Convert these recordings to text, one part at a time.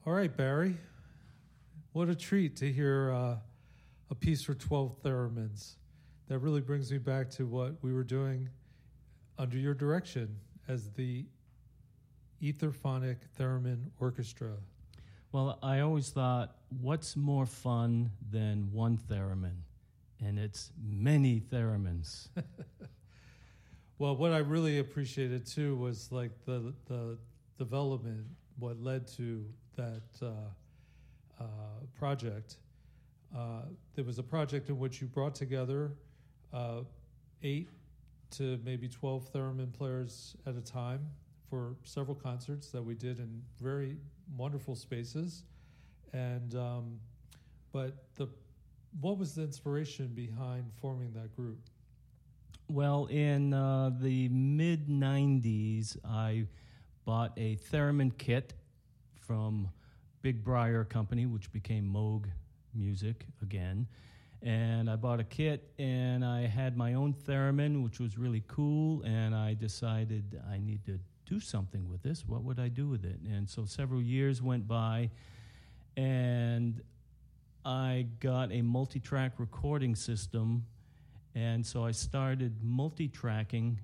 All right, Barry. What a treat to hear a piece for 12 theremins. That really brings me back to what we were doing under your direction as the Etherphonic Theremin Orchestra. Well, I always thought, what's more fun than one theremin? And it's many theremins. Well, what I really appreciated too was like the development, what led to that project. There was a project in which you brought together 8 to maybe 12 theremin players at a time for several concerts that we did in very wonderful spaces. And what was the inspiration behind forming that group? Well, in the mid-'90s, I bought a theremin kit from Big Briar Company, which became Moog Music again. And I bought a kit, and I had my own theremin, which was really cool, and I decided I need to do something with this. What would I do with it? And so several years went by, and I got a multi-track recording system, and so I started multi-tracking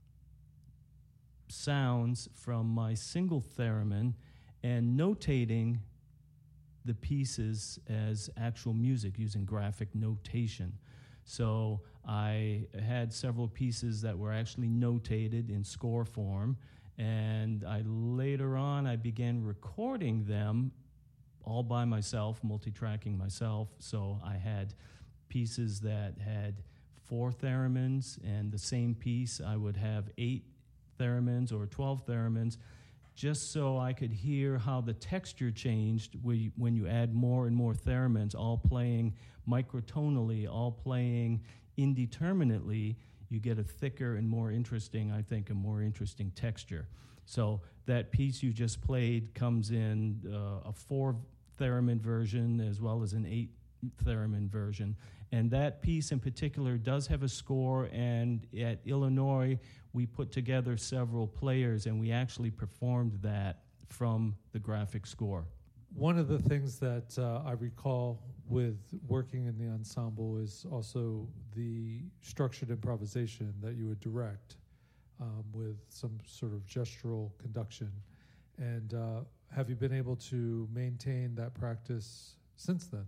sounds from my single theremin and notating the pieces as actual music using graphic notation. So I had several pieces that were actually notated in score form, and later on I began recording them all by myself, multi-tracking myself. So I had pieces that had 4 theremins, and the same piece I would have 8 theremins or 12 theremins, just so I could hear how the texture changed when you add more and more theremins, all playing microtonally, all playing indeterminately. You get a thicker and more interesting, I think, a more interesting texture. So that piece you just played comes in a 4 theremin version as well as an 8 theremin version. And that piece in particular does have a score, and at Illinois, we put together several players, and we actually performed that from the graphic score. One of the things that I recall with working in the ensemble is also the structured improvisation that you would direct with some sort of gestural conduction. And have you been able to maintain that practice since then?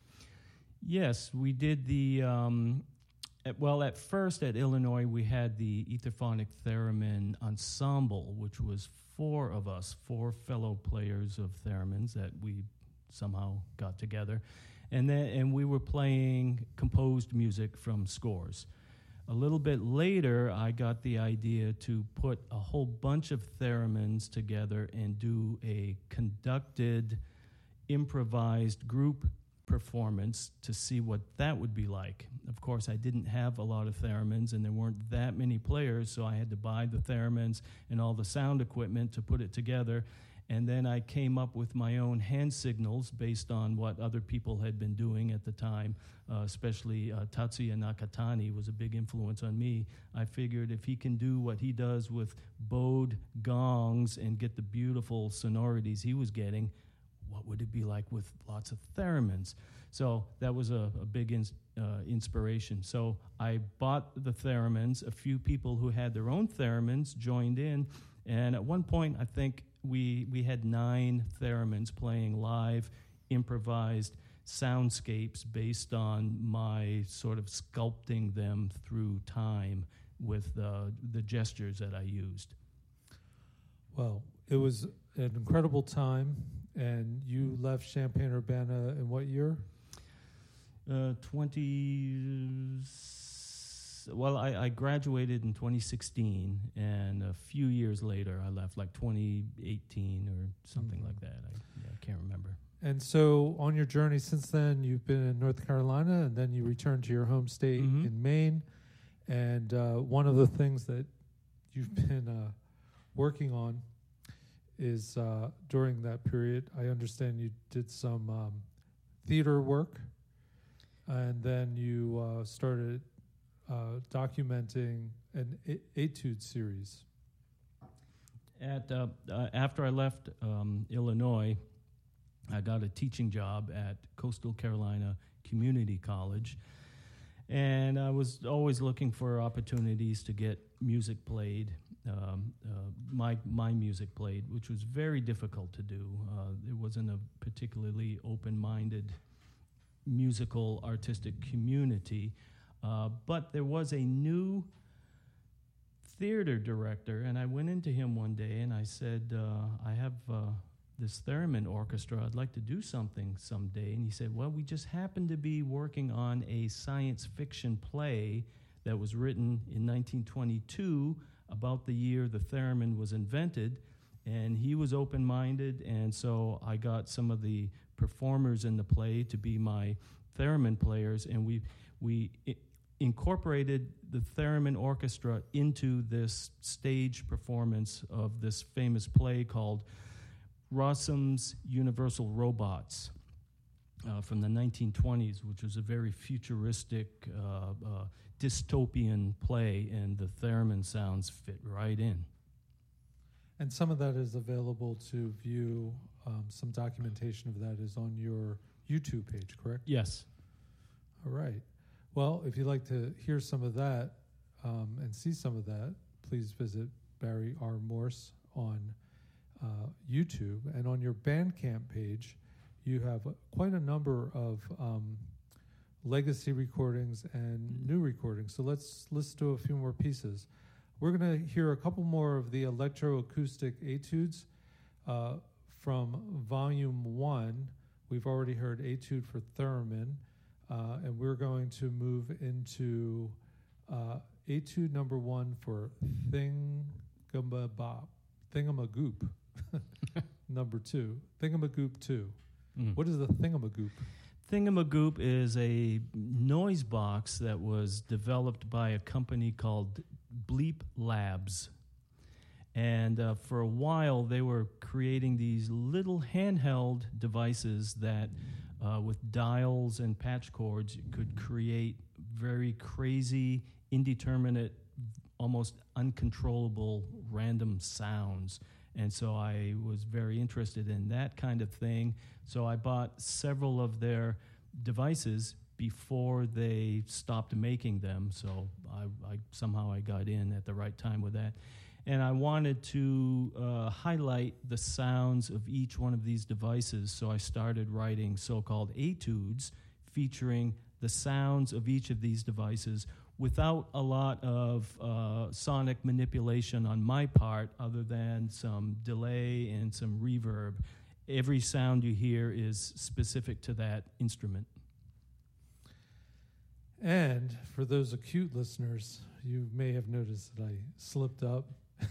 Yes, we did the, at first at Illinois, we had the Etherphonic Theremin Ensemble, which was 4 of us, 4 fellow players of theremins that we somehow got together. And we were playing composed music from scores. A little bit later, I got the idea to put a whole bunch of theremins together and do a conducted, improvised group performance to see what that would be like. Of course, I didn't have a lot of theremins, and there weren't that many players, so I had to buy the theremins and all the sound equipment to put it together. And then I came up with my own hand signals based on what other people had been doing at the time, especially Tatsuya Nakatani was a big influence on me. I figured if he can do what he does with bowed gongs and get the beautiful sonorities he was getting, what would it be like with lots of theremins? So that was a big inspiration. So I bought the theremins. A few people who had their own theremins joined in, and at one point I think we had 9 theremins playing live, improvised soundscapes based on my sort of sculpting them through time with the gestures that I used. Well, it was an incredible time. And you left Champaign-Urbana in what year? I graduated in 2016, and a few years later I left, like 2018 or something like that. I can't remember. And so on your journey since then, you've been in North Carolina, and then you returned to your home state in Maine. And one of the things that you've been working on is during that period, I understand you did some theater work, and then you started documenting an etude series. After I left Illinois, I got a teaching job at Coastal Carolina Community College, and I was always looking for opportunities to get music played, my music played, which was very difficult to do. It wasn't a particularly open-minded musical artistic community, but there was a new theater director, and I went into him one day and I said, I have this theremin orchestra. I'd like to do something someday. And he said, well, we just happen to be working on a science fiction play that was written in 1922 about the year the theremin was invented. And he was open-minded, and so I got some of the performers in the play to be my theremin players, and we incorporated the theremin orchestra into this stage performance of this famous play called Rossum's Universal Robots from the 1920s, which was a very futuristic, dystopian play, and the theremin sounds fit right in. And some of that is available to view. Some documentation of that is on your YouTube page, correct? Yes. All right. Well, if you'd like to hear some of that and see some of that, please visit Barry R. Morse on YouTube. And on your Bandcamp page, you have quite a number of legacy recordings and new recordings. So let's listen to a few more pieces. We're going to hear a couple more of the electroacoustic etudes from Volume 1. We've already heard Etude for Theremin, and we're going to move into Etude number 1 for Thingamagoop. Number 2, Thingamagoop 2. What is the Thingamagoop? Thingamagoop is a noise box that was developed by a company called Bleep Labs. And for a while, they were creating these little handheld devices that, with dials and patch cords, could create very crazy, indeterminate, almost uncontrollable random sounds. And so I was very interested in that kind of thing. So I bought several of their devices before they stopped making them. So I somehow I got in at the right time with that. And I wanted to highlight the sounds of each one of these devices. So I started writing so-called etudes featuring the sounds of each of these devices without a lot of sonic manipulation on my part, other than some delay and some reverb. Every sound you hear is specific to that instrument. And for those acute listeners, you may have noticed that I slipped up.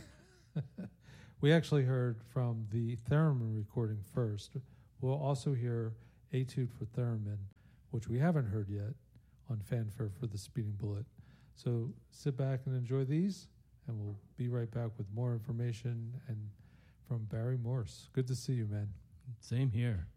We actually heard from the theremin recording first. We'll also hear Etude for Theremin, which we haven't heard yet on Fanfare for the Speeding Bullet. So sit back and enjoy these, and we'll be right back with more information and from Barry Morse. Good to see you, man. Same here.